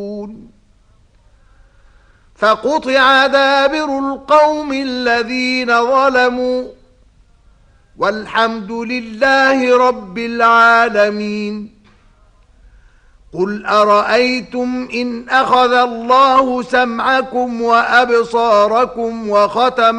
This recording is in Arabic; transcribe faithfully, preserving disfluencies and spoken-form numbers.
فقطع دابر القوم الذين ظلموا والحمد لله رب العالمين. قل أرأيتم إن أخذ الله سمعكم وأبصاركم وختم